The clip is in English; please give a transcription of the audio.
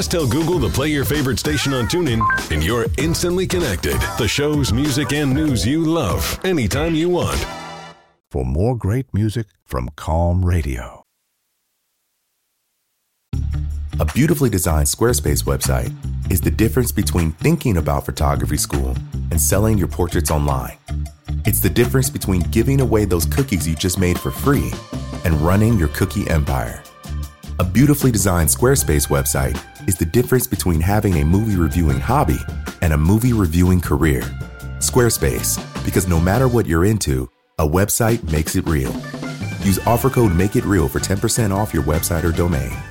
Just tell Google to play your favorite station on TuneIn, and you're instantly connected. The shows, music, and news you love anytime you want. For more great music from Calm Radio. A beautifully designed Squarespace website is the difference between thinking about photography school and selling your portraits online. It's the difference between giving away those cookies you just made for free and running your cookie empire. A beautifully designed Squarespace website is the difference between having a movie reviewing hobby and a movie reviewing career. Squarespace, because no matter what you're into, a website makes it real. Use offer code MAKEITREAL for 10% off your website or domain.